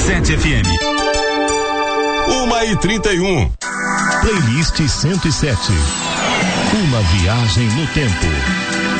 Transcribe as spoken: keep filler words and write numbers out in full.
sete F M. Uma e trinta e um. Playlist cento e sete. Uma viagem no tempo.